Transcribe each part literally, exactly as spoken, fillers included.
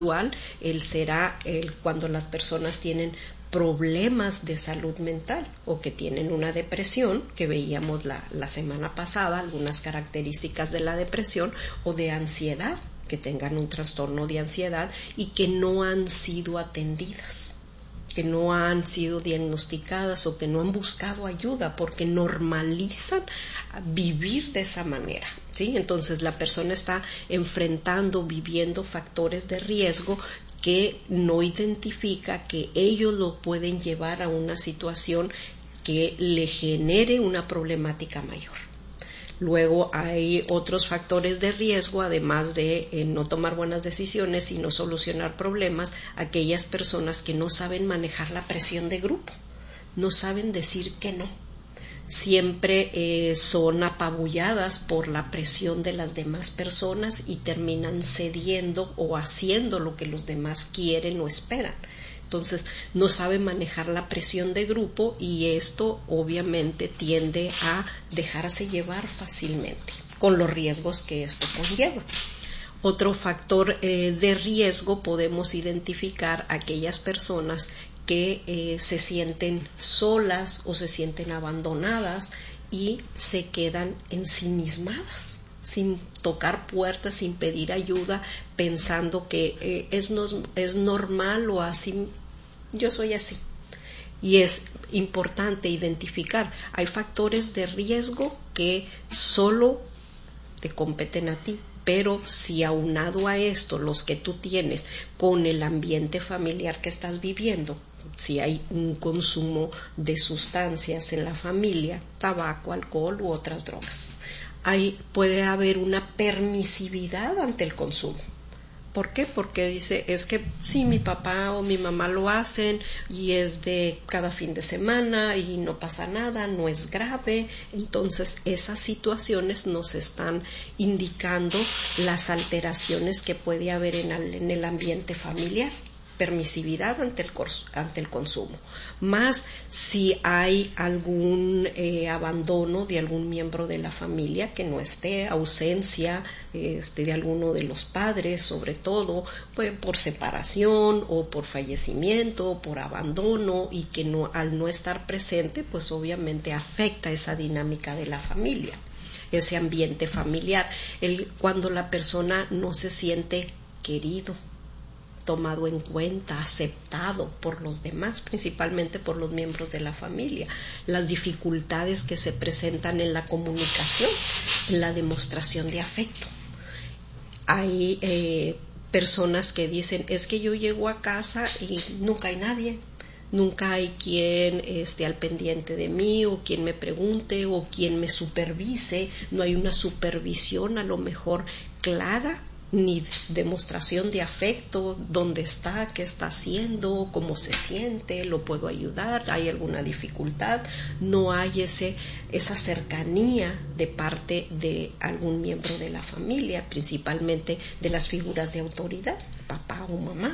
él será el cuando las personas tienen problemas de salud mental o que tienen una depresión, que veíamos la, la semana pasada, algunas características de la depresión, o de ansiedad, que tengan un trastorno de ansiedad y que no han sido atendidas, que no han sido diagnosticadas o que no han buscado ayuda porque normalizan vivir de esa manera, ¿sí? Entonces la persona está enfrentando, viviendo factores de riesgo que no identifica, que ellos lo pueden llevar a una situación que le genere una problemática mayor. Luego hay otros factores de riesgo, además de eh, no tomar buenas decisiones y no solucionar problemas, aquellas personas que no saben manejar la presión de grupo, no saben decir que no. Siempre eh, son apabulladas por la presión de las demás personas y terminan cediendo o haciendo lo que los demás quieren o esperan. Entonces no sabe manejar la presión de grupo y esto obviamente tiende a dejarse llevar fácilmente, con los riesgos que esto conlleva. Otro factor eh, de riesgo podemos identificar aquellas personas que eh, se sienten solas o se sienten abandonadas y se quedan ensimismadas, sin tocar puertas, sin pedir ayuda, pensando que eh, es, no, es normal o así, yo soy así. Y es importante identificar, hay factores de riesgo que solo te competen a ti, pero si aunado a esto los que tú tienes con el ambiente familiar que estás viviendo, si hay un consumo de sustancias en la familia, tabaco, alcohol u otras drogas, ahí puede haber una permisividad ante el consumo. ¿Por qué? Porque dice, es que sí, mi papá o mi mamá lo hacen y es de cada fin de semana y no pasa nada, no es grave. Entonces esas situaciones nos están indicando las alteraciones que puede haber en el, en el ambiente familiar. Permisividad ante el, ante el consumo, más si hay algún eh, abandono de algún miembro de la familia que no esté, ausencia este, de alguno de los padres, sobre todo pues, por separación o por fallecimiento o por abandono, y que no, al no estar presente pues obviamente afecta esa dinámica de la familia, ese ambiente familiar, el, cuando la persona no se siente querido, tomado en cuenta, aceptado por los demás, principalmente por los miembros de la familia, las dificultades que se presentan en la comunicación, en la demostración de afecto. Hay eh, personas que dicen, es que yo llego a casa y nunca hay nadie, nunca hay quien esté al pendiente de mí o quien me pregunte o quien me supervise, no hay una supervisión a lo mejor clara, ni demostración de afecto, dónde está, qué está haciendo, cómo se siente, lo puedo ayudar, hay alguna dificultad, no hay ese, esa cercanía de parte de algún miembro de la familia, principalmente de las figuras de autoridad, papá o mamá,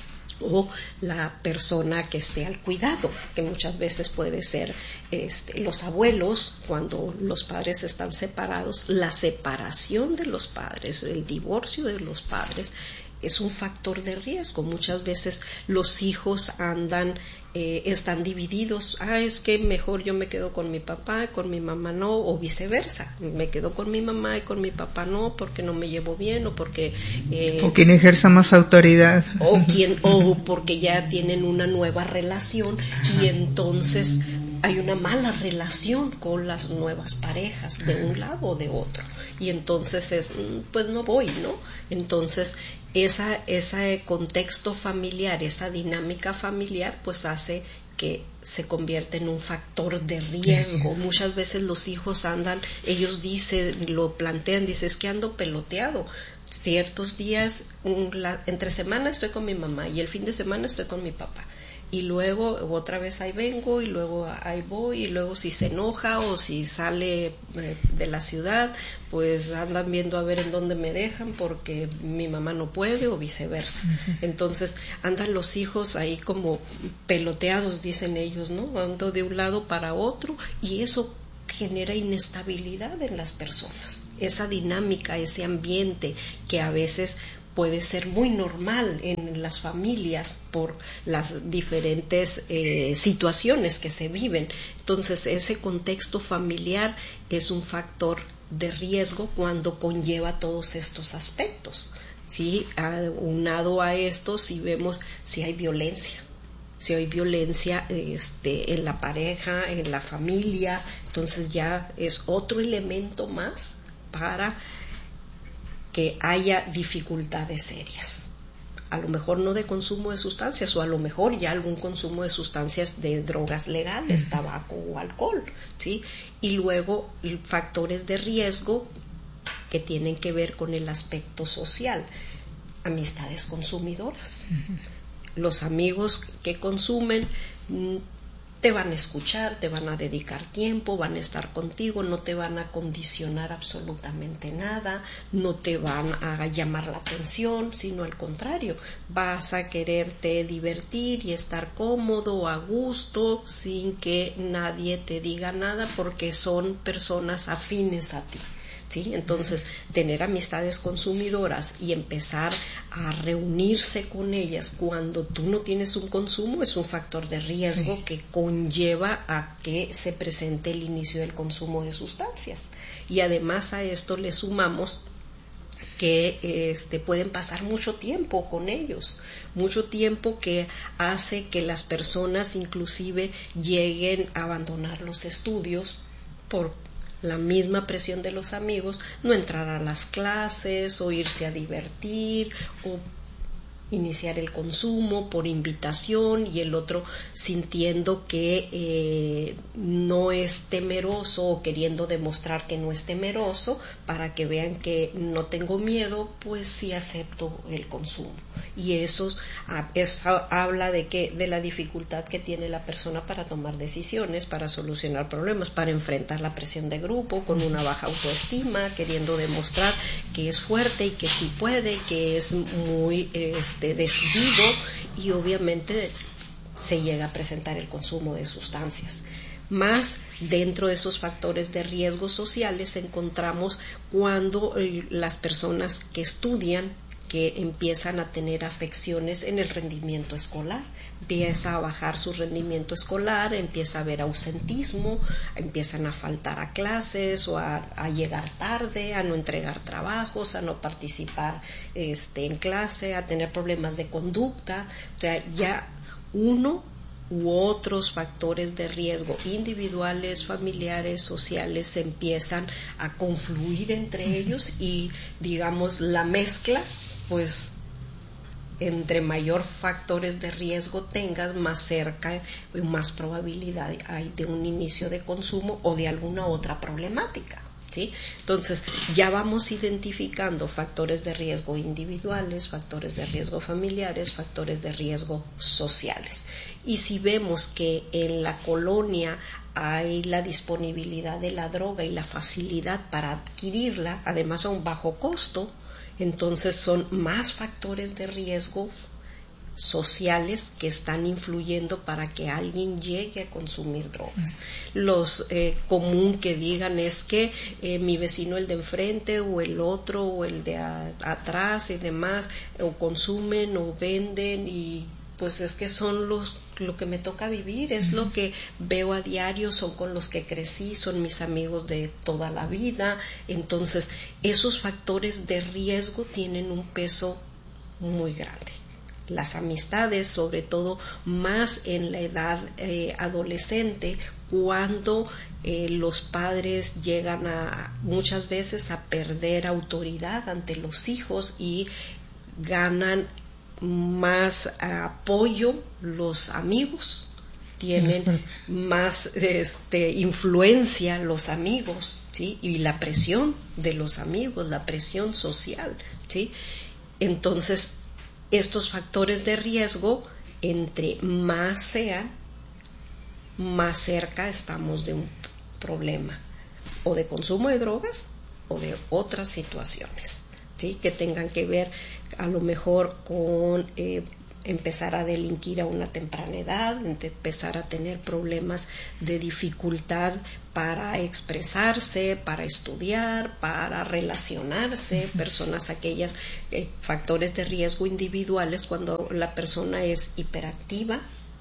o la persona que esté al cuidado, que muchas veces puede ser este, los abuelos, cuando los padres están separados, la separación de los padres, el divorcio de los padres es un factor de riesgo. Muchas veces los hijos andan, eh, están divididos, ah, es que mejor yo me quedo con mi papá y con mi mamá no, o viceversa, me quedo con mi mamá y con mi papá no, porque no me llevo bien, o porque eh, o quien ejerza más autoridad, o quien o porque ya tienen una nueva relación y entonces hay una mala relación con las nuevas parejas de un lado o de otro, y entonces es, pues no voy, ¿no? Entonces esa ese contexto familiar, esa dinámica familiar pues hace que se convierte en un factor de riesgo. Muchas veces los hijos andan, ellos dicen, lo plantean, dicen, es que ando peloteado. Ciertos días, un, la, entre semana estoy con mi mamá y el fin de semana estoy con mi papá. Y luego otra vez ahí vengo y luego ahí voy, y luego si se enoja o si sale eh, de la ciudad, pues andan viendo a ver en dónde me dejan porque mi mamá no puede o viceversa. Uh-huh. Entonces andan los hijos ahí como peloteados, dicen ellos, ¿no? Ando de un lado para otro, y eso genera inestabilidad en las personas, esa dinámica, ese ambiente que a veces puede ser muy normal en las familias por las diferentes eh, situaciones que se viven. Entonces, ese contexto familiar es un factor de riesgo cuando conlleva todos estos aspectos. ¿Sí? Aunado a esto, si vemos si hay violencia, si hay violencia este, en la pareja, en la familia, entonces ya es otro elemento más para que haya dificultades serias. A lo mejor no de consumo de sustancias, o a lo mejor ya algún consumo de sustancias de drogas legales, uh-huh. tabaco o alcohol, ¿sí? Y luego factores de riesgo que tienen que ver con el aspecto social, amistades consumidoras. Uh-huh. Los amigos que consumen te van a escuchar, te van a dedicar tiempo, van a estar contigo, no te van a condicionar absolutamente nada, no te van a llamar la atención, sino al contrario, vas a quererte divertir y estar cómodo, a gusto, sin que nadie te diga nada, porque son personas afines a ti. ¿Sí? Entonces, tener amistades consumidoras y empezar a reunirse con ellas cuando tú no tienes un consumo es un factor de riesgo sí. que conlleva a que se presente el inicio del consumo de sustancias. Y además a esto le sumamos que este, pueden pasar mucho tiempo con ellos, mucho tiempo que hace que las personas inclusive lleguen a abandonar los estudios por la misma presión de los amigos, no entrar a las clases o irse a divertir o iniciar el consumo por invitación, y el otro sintiendo que eh, no es temeroso o queriendo demostrar que no es temeroso para que vean que no tengo miedo, pues sí acepto el consumo. Y eso es, habla de que de la dificultad que tiene la persona para tomar decisiones, para solucionar problemas, para enfrentar la presión de grupo con una baja autoestima, queriendo demostrar que es fuerte y que sí puede, que es muy este, decidido, y obviamente se llega a presentar el consumo de sustancias. Más dentro de esos factores de riesgo sociales encontramos cuando eh, las personas que estudian, que empiezan a tener afecciones en el rendimiento escolar, empieza a bajar su rendimiento escolar, empieza a haber ausentismo, empiezan a faltar a clases o a, a llegar tarde, a no entregar trabajos, a no participar este, en clase, a tener problemas de conducta. O sea, ya uno u otros factores de riesgo individuales, familiares, sociales se empiezan a confluir entre ellos, y digamos la mezcla, pues entre mayor factores de riesgo tengas, más cerca y más probabilidad hay de un inicio de consumo o de alguna otra problemática, ¿sí? Entonces ya vamos identificando factores de riesgo individuales, factores de riesgo familiares, factores de riesgo sociales. Y si vemos que en la colonia hay la disponibilidad de la droga y la facilidad para adquirirla, además a un bajo costo, entonces son más factores de riesgo sociales que están influyendo para que alguien llegue a consumir drogas. Los eh, común que digan es que eh, mi vecino, el de enfrente, o el otro, o el de a, atrás y demás, o consumen o venden, y pues es que son los lo que me toca vivir, es lo que veo a diario, son con los que crecí, son mis amigos de toda la vida. Entonces esos factores de riesgo tienen un peso muy grande. Las amistades, sobre todo más en la edad eh, adolescente, cuando eh, los padres llegan a muchas veces a perder autoridad ante los hijos y ganan más apoyo los amigos, tienen más este, influencia los amigos, ¿sí? Y la presión de los amigos, la presión social, ¿sí? Entonces estos factores de riesgo, entre más sean, más cerca estamos de un problema o de consumo de drogas o de otras situaciones, ¿sí? Que tengan que ver a lo mejor con eh, empezar a delinquir a una temprana edad, empezar a tener problemas de dificultad para expresarse, para estudiar, para relacionarse, personas aquellas eh, factores de riesgo individuales cuando la persona es hiperactiva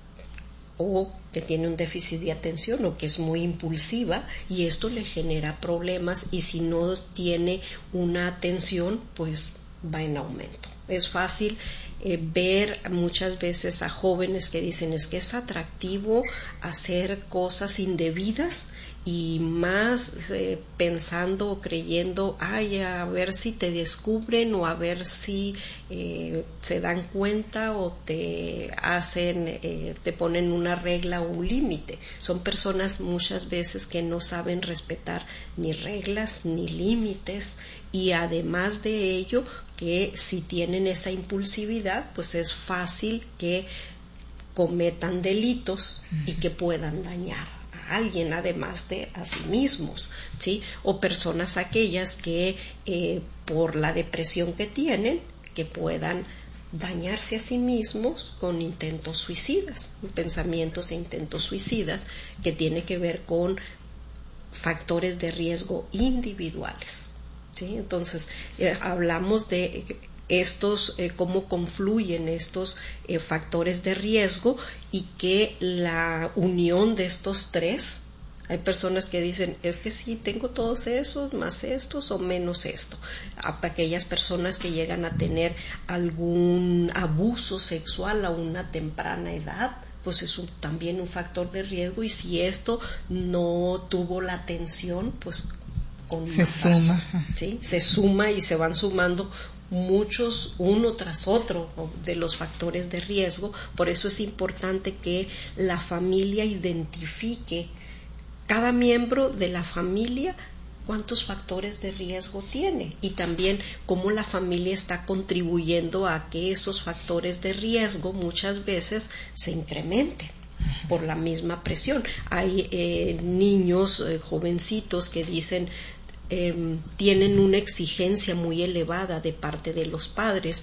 o que tiene un déficit de atención o que es muy impulsiva, y esto le genera problemas, y si no tiene una atención pues va en aumento. Es fácil eh, ver muchas veces a jóvenes que dicen es que es atractivo hacer cosas indebidas, y más eh, pensando o creyendo, ay, a ver si te descubren o a ver si eh, se dan cuenta o te hacen, eh, te ponen una regla o un límite. Son personas muchas veces que no saben respetar ni reglas ni límites, y además de ello que si tienen esa impulsividad pues es fácil que cometan delitos y que puedan dañar a alguien, además de a sí mismos, ¿sí? O personas aquellas que eh, por la depresión que tienen, que puedan dañarse a sí mismos con intentos suicidas, pensamientos e intentos suicidas, que tiene que ver con factores de riesgo individuales, ¿sí? Entonces eh, hablamos de estos, eh, cómo confluyen estos eh, factores de riesgo, y que la unión de estos tres, hay personas que dicen es que sí, tengo todos esos, más estos o menos esto. A aquellas personas que llegan a tener algún abuso sexual a una temprana edad, pues es un, también un factor de riesgo, y si esto no tuvo la atención, pues con se suma, ¿sí? se suma y se van sumando muchos uno tras otro de los factores de riesgo. Por eso es importante que la familia identifique, cada miembro de la familia, cuántos factores de riesgo tiene, y también cómo la familia está contribuyendo a que esos factores de riesgo muchas veces se incrementen por la misma presión. Hay eh, niños, eh, jovencitos que dicen Eh, tienen una exigencia muy elevada de parte de los padres,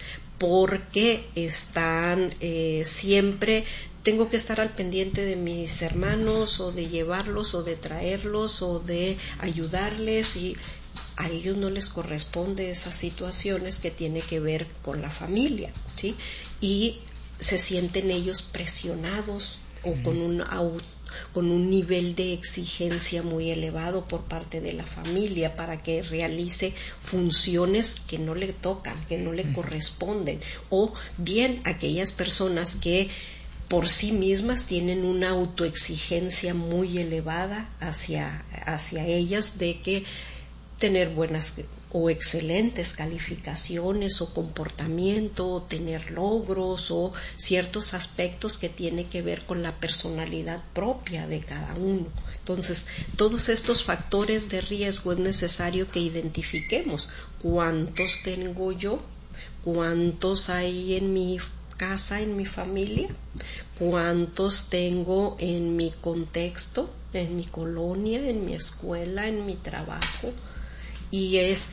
porque están eh, siempre, tengo que estar al pendiente de mis hermanos, o de llevarlos, o de traerlos, o de ayudarles, y a ellos no les corresponde esas situaciones que tiene que ver con la familia, ¿sí? Y se sienten ellos presionados o con un auto con un nivel de exigencia muy elevado por parte de la familia para que realice funciones que no le tocan, que no le corresponden, o bien aquellas personas que por sí mismas tienen una autoexigencia muy elevada hacia, hacia ellas, de que tener buenas o excelentes calificaciones o comportamiento, o tener logros o ciertos aspectos que tienen que ver con la personalidad propia de cada uno. Entonces, todos estos factores de riesgo es necesario que identifiquemos cuántos tengo yo, cuántos hay en mi casa, en mi familia, cuántos tengo en mi contexto, en mi colonia, en mi escuela, en mi trabajo. Y es,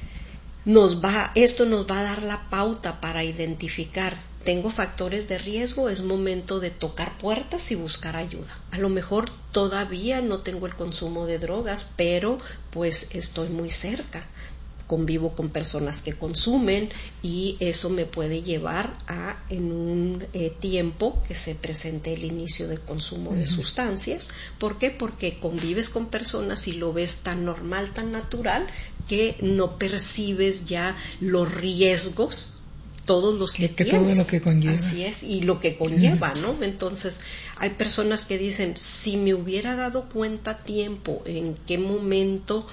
nos va, esto nos va a dar la pauta para identificar, tengo factores de riesgo, es momento de tocar puertas y buscar ayuda. A lo mejor todavía no tengo el consumo de drogas, pero pues estoy muy cerca, convivo con personas que consumen, y eso me puede llevar a, en un eh, tiempo que se presente el inicio del consumo uh-huh. de sustancias. ¿Por qué? Porque convives con personas y lo ves tan normal, tan natural, que no percibes ya los riesgos, todos los que, que, que tienes. Todo lo que conlleva. Así es, y lo que conlleva, ¿no? Entonces, hay personas que dicen, si me hubiera dado cuenta a tiempo en qué momento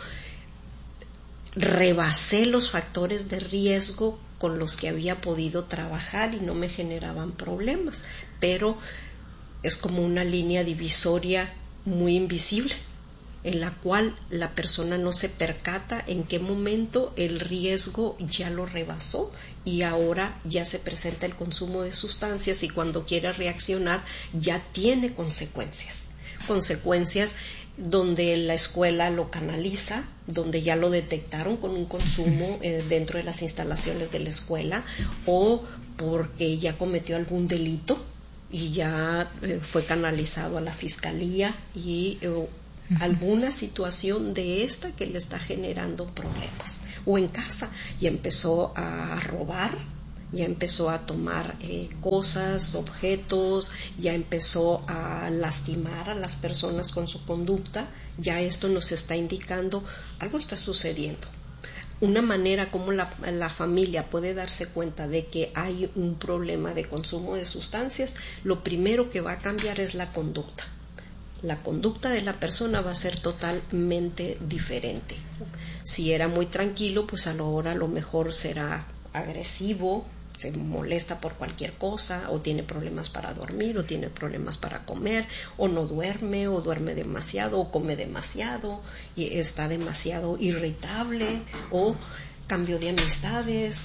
rebasé los factores de riesgo con los que había podido trabajar y no me generaban problemas, pero es como una línea divisoria muy invisible, en la cual la persona no se percata en qué momento el riesgo ya lo rebasó y ahora ya se presenta el consumo de sustancias, y cuando quiera reaccionar ya tiene consecuencias, consecuencias donde la escuela lo canaliza, donde ya lo detectaron con un consumo eh, dentro de las instalaciones de la escuela, o porque ya cometió algún delito y ya eh, fue canalizado a la fiscalía y eh, alguna situación de esta que le está generando problemas, o en casa ya empezó a robar, ya empezó a tomar eh, cosas, objetos, ya empezó a lastimar a las personas con su conducta. Ya esto nos está indicando algo está sucediendo. Una manera como la, la familia puede darse cuenta de que hay un problema de consumo de sustancias, lo primero que va a cambiar es la conducta. La conducta de la persona va a ser totalmente diferente. Si era muy tranquilo, pues a lo hora a lo mejor será agresivo, se molesta por cualquier cosa, o tiene problemas para dormir, o tiene problemas para comer, o no duerme, o duerme demasiado, o come demasiado, y está demasiado irritable, o cambio de amistades,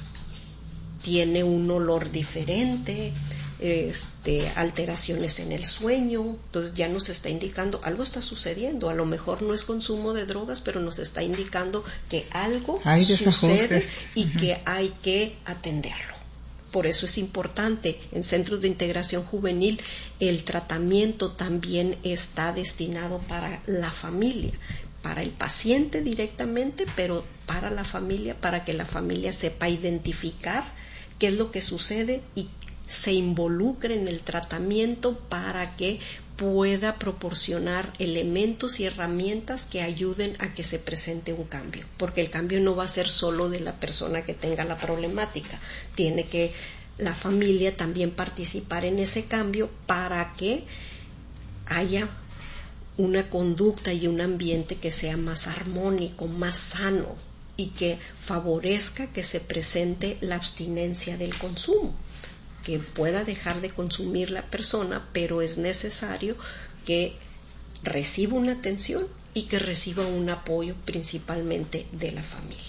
tiene un olor diferente, este, alteraciones en el sueño. Entonces ya nos está indicando algo está sucediendo. A lo mejor no es consumo de drogas, pero nos está indicando que algo hay sucede y uh-huh. que hay que atenderlo. Por eso es importante, en centros de integración juvenil, el tratamiento también está destinado para la familia, para el paciente directamente, pero para la familia, para que la familia sepa identificar qué es lo que sucede y se involucre en el tratamiento para que pueda proporcionar elementos y herramientas que ayuden a que se presente un cambio, porque el cambio no va a ser solo de la persona que tenga la problemática, tiene que la familia también participar en ese cambio para que haya una conducta y un ambiente que sea más armónico, más sano y que favorezca que se presente la abstinencia del consumo, que pueda dejar de consumir la persona, pero es necesario que reciba una atención y que reciba un apoyo principalmente de la familia.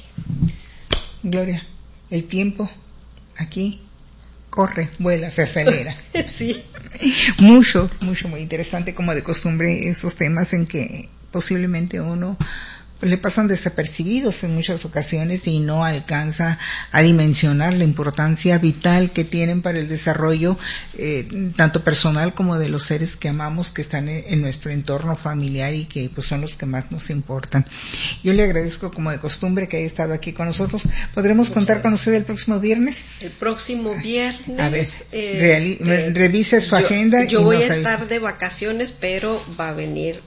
Gloria, el tiempo aquí corre, vuela, se acelera. Sí. Mucho, mucho, muy interesante, como de costumbre, esos temas en que posiblemente uno pues le pasan desapercibidos en muchas ocasiones y no alcanza a dimensionar la importancia vital que tienen para el desarrollo eh, tanto personal como de los seres que amamos, que están en, en nuestro entorno familiar y que pues son los que más nos importan. Yo le agradezco como de costumbre que haya estado aquí con nosotros. ¿Podremos Muchas contar gracias. Con usted el próximo viernes? El próximo viernes. A ver, reali- eh, revise su yo, agenda. Yo y voy nos a estar avisa. de vacaciones, pero va a venir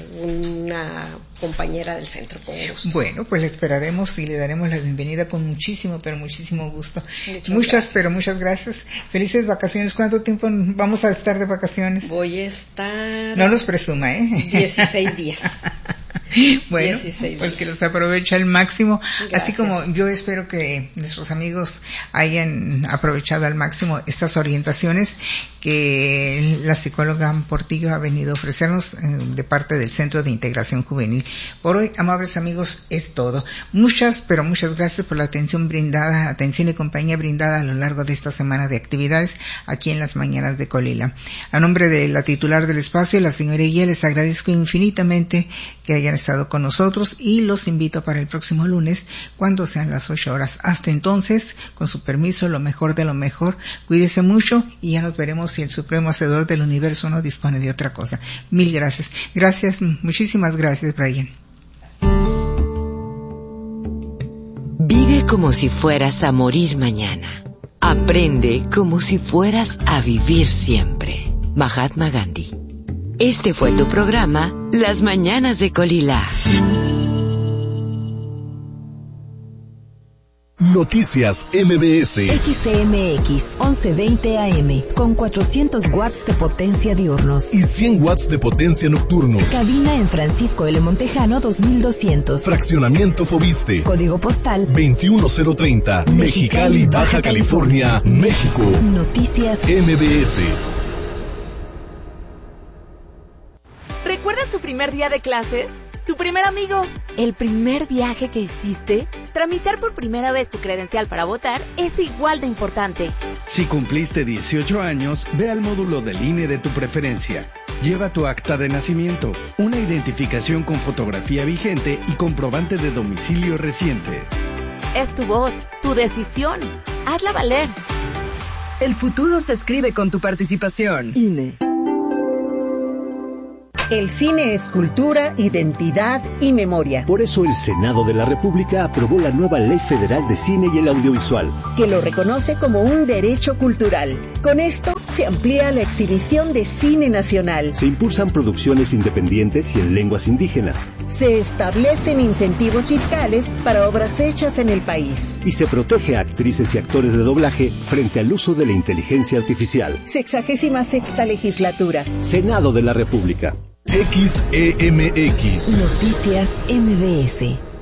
una compañera del centro. Con gusto. Bueno, pues le esperaremos y le daremos la bienvenida con muchísimo, pero muchísimo gusto. Muchas, muchas gracias. pero muchas gracias. Felices vacaciones. ¿Cuánto tiempo vamos a estar de vacaciones? Voy a estar... No los presuma, ¿eh? dieciséis días. Bueno, dieciséis pues días. que los aproveche al máximo. Gracias. Así como yo espero que nuestros amigos hayan aprovechado al máximo estas orientaciones que la psicóloga Portillo ha venido a ofrecernos eh, de parte del Centro de Integración Juvenil. Por hoy, amables amigos, es todo. Muchas, pero muchas gracias por la atención brindada, atención y compañía brindada a lo largo de esta semana de actividades aquí en las mañanas de Colila. A nombre de la titular del espacio, la señora Guía, les agradezco infinitamente que hayan estado con nosotros y los invito para el próximo lunes cuando sean las ocho horas. Hasta entonces, con su permiso, lo mejor de lo mejor. Cuídese mucho y ya nos veremos si el Supremo Hacedor del Universo no dispone de otra cosa. Mil gracias. Gracias, muchísimas gracias, Brian. Vive como si fueras a morir mañana. Aprende como si fueras a vivir siempre. Mahatma Gandhi. Este fue tu programa, Las Mañanas de Colila. Noticias M B S. X C M X once veinte A M con cuatrocientos watts de potencia diurnos y cien watts de potencia nocturnos. Cabina en Francisco L. Montejano dos mil doscientos. Fraccionamiento Fobiste. Código postal veintiuno cero treinta. Mexicali, Baja California, México. Noticias M B S. ¿Recuerdas tu primer día de clases? ¿Tu primer amigo? ¿El primer viaje que hiciste? Tramitar por primera vez tu credencial para votar es igual de importante. Si cumpliste dieciocho años, ve al módulo del I N E de tu preferencia. Lleva tu acta de nacimiento, una identificación con fotografía vigente y comprobante de domicilio reciente. Es tu voz, tu decisión. Hazla valer. El futuro se escribe con tu participación. I N E. El cine es cultura, identidad y memoria. Por eso el Senado de la República aprobó la nueva Ley Federal de Cine y el Audiovisual, que lo reconoce como un derecho cultural. Con esto se amplía la exhibición de cine nacional. Se impulsan producciones independientes y en lenguas indígenas. Se establecen incentivos fiscales para obras hechas en el país. Y se protege a actrices y actores de doblaje frente al uso de la inteligencia artificial. Sexagésima sexta legislatura. Senado de la República. X E M X. Noticias M B S.